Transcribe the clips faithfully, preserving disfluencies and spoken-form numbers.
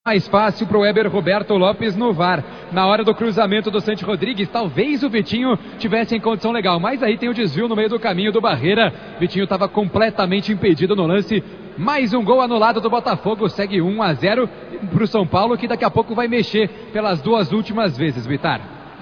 Mais fácil para o Weber Roberto Lopes no V A R. Na hora do cruzamento do Santi Rodrigues, talvez o Vitinho tivesse em condição legal, mas aí tem o desvio no meio do caminho do Barreira. Vitinho estava completamente impedido no lance. Mais um gol anulado do Botafogo, segue um a zero para o São Paulo, que daqui a pouco vai mexer pelas duas últimas vezes, Bitar.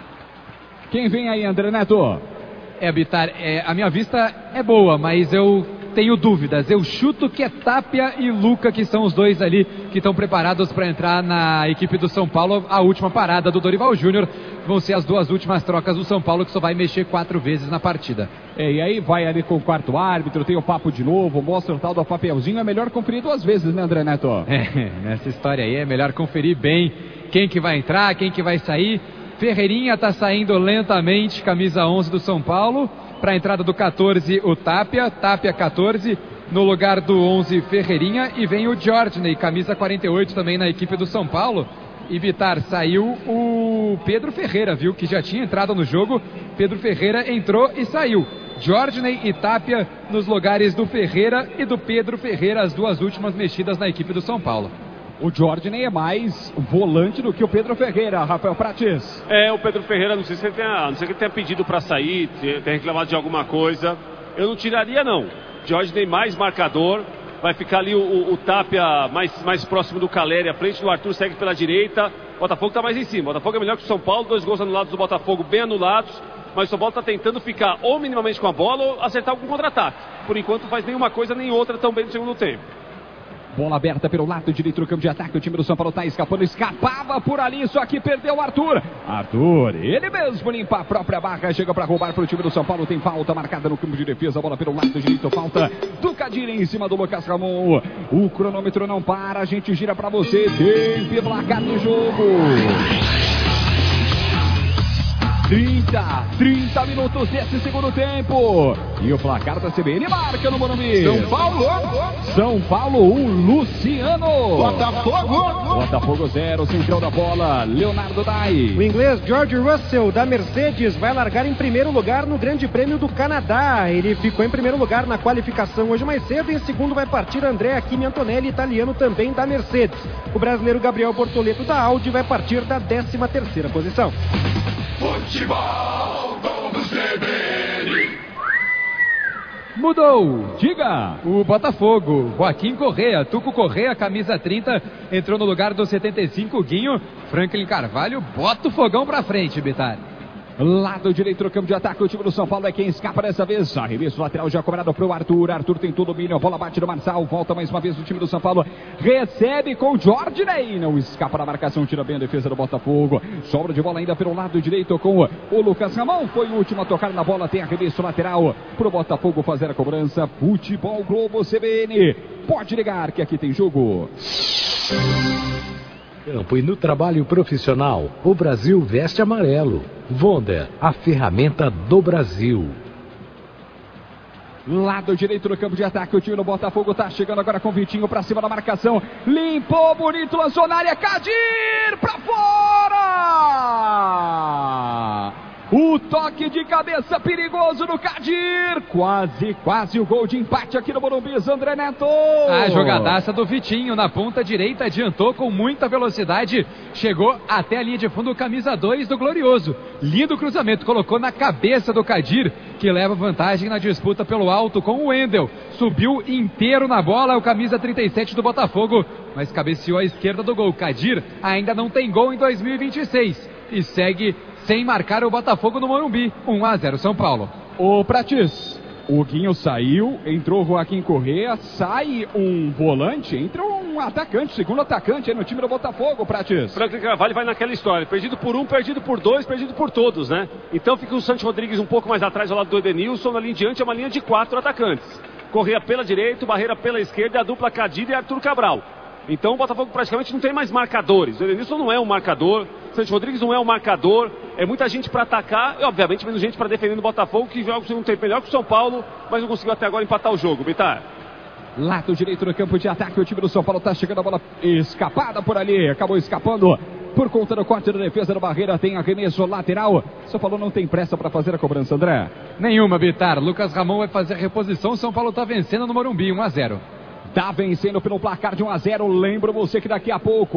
Quem vem aí, André Neto? É, Bitar, é, a minha vista é boa, mas eu tenho dúvidas. Eu chuto que é Tapia e Luca, que são os dois ali que estão preparados para entrar na equipe do São Paulo. A última parada do Dorival Júnior vão ser as duas últimas trocas do São Paulo, que só vai mexer quatro vezes na partida. É, e aí vai ali com o quarto árbitro, tem o papo de novo, mostra o tal do papelzinho. É melhor conferir duas vezes, né, André Neto? É, nessa história aí é melhor conferir bem quem que vai entrar, quem que vai sair. Ferreirinha está saindo lentamente, camisa onze do São Paulo. Para a entrada do catorze, o Tapia, Tapia catorze, no lugar do onze, Ferreirinha, e vem o Jorginho, camisa quarenta e oito também na equipe do São Paulo. E Bitar, saiu o Pedro Ferreira, viu, que já tinha entrado no jogo. Pedro Ferreira entrou e saiu. Jorginho e Tapia nos lugares do Ferreira e do Pedro Ferreira, as duas últimas mexidas na equipe do São Paulo. O Jorginho é mais volante do que o Pedro Ferreira, Rafael Prates. É, o Pedro Ferreira, não sei se ele tenha, não sei que ele tenha pedido para sair, tenha reclamado de alguma coisa. Eu não tiraria, não. Jorginho mais marcador, vai ficar ali o, o, o Tapia mais, mais próximo do Caleri, a frente do Arthur segue pela direita. O Botafogo está mais em cima. O Botafogo é melhor que o São Paulo, dois gols anulados do Botafogo bem anulados. Mas o São Paulo está tentando ficar ou minimamente com a bola ou acertar algum contra-ataque. Por enquanto não faz nenhuma coisa nem outra tão bem no segundo tempo. Bola aberta pelo lado direito do campo de ataque. O time do São Paulo está escapando. Escapava por ali, só que perdeu o Arthur. Arthur, ele mesmo limpa a própria barra. Chega para roubar para o time do São Paulo. Tem falta marcada no campo de defesa. Bola pelo lado direito. Falta do Kadir em cima do Lucas Ramon. O cronômetro não para. A gente gira para você. Tem placar do jogo. trinta, trinta minutos desse segundo tempo. E o placar da C B N marca no Morumbi. São Paulo. São Paulo um, Luciano. Botafogo. Botafogo zero, central da bola, Leonardo Dai. O inglês George Russell da Mercedes vai largar em primeiro lugar no Grande Prêmio do Canadá. Ele ficou em primeiro lugar na qualificação hoje mais cedo. Em segundo vai partir Andrea Kimi Antonelli, italiano também da Mercedes. O brasileiro Gabriel Bortoleto da Audi vai partir da décima terceira posição. Futebol do C B N. Mudou, diga! O Botafogo, Joaquim Correa, Tuco Correa, camisa trinta, entrou no lugar do setenta e cinco, Guinho. Franklin Carvalho bota o fogão pra frente, Bitar. Lado direito do campo de ataque, o time do São Paulo é quem escapa dessa vez. Arremesso lateral já cobrado pro Arthur. Arthur tem todo o domínio, a bola bate no Marçal. Volta mais uma vez o time do São Paulo. Recebe com o Jorginho. Não escapa da marcação, tira bem a defesa do Botafogo. Sobra de bola ainda pelo lado direito com o Lucas Ramon. Foi o último a tocar na bola, tem arremesso lateral pro Botafogo fazer a cobrança. Futebol Globo C B N. Pode ligar que aqui tem jogo. Campo e no trabalho profissional, o Brasil veste amarelo. Wonder, a ferramenta do Brasil. Lado direito do campo de ataque, o time do Botafogo tá chegando agora com o Vitinho pra cima da marcação. Limpou, bonito, lançou na área, Kadir pra fora! O toque de cabeça perigoso do Kadir. Quase, quase o gol de empate aqui no Morumbi, André Neto. A jogadaça do Vitinho na ponta direita, adiantou com muita velocidade. Chegou até a linha de fundo, camisa dois do Glorioso. Lindo cruzamento, colocou na cabeça do Kadir, que leva vantagem na disputa pelo alto com o Wendel. Subiu inteiro na bola, o camisa trinta e sete do Botafogo, mas cabeceou à esquerda do gol. Kadir ainda não tem gol em dois mil e vinte e seis e segue sem marcar o Botafogo no Morumbi. um a zero São Paulo. Ô Prates, o Guinho saiu, entrou o Joaquim Correa, sai um volante, entra um atacante, segundo atacante aí no time do Botafogo, Prates. Franklin Carvalho vai naquela história, perdido por um, perdido por dois, perdido por todos, né? Então fica o Santi Rodrigues um pouco mais atrás ao lado do Edenilson, na linha de diante é uma linha de quatro atacantes. Correa pela direita, Barreira pela esquerda, a dupla Kadir e Arthur Cabral. Então o Botafogo praticamente não tem mais marcadores. O Edenilson não é um marcador, o Santos Rodrigues não é um marcador. É muita gente para atacar e obviamente menos gente para defender no Botafogo, que joga o segundo tempo melhor que o São Paulo, mas não conseguiu até agora empatar o jogo. Bitar. Lado direito do campo de ataque, o time do São Paulo tá chegando, a bola escapada por ali, acabou escapando por conta do corte da defesa do Barreira, tem arremesso lateral. São Paulo não tem pressa para fazer a cobrança, André. Nenhuma, Bitar. Lucas Ramon vai fazer a reposição, São Paulo tá vencendo no Morumbi, um a zero. Tá vencendo pelo placar de um a zero. Lembro você que daqui a pouco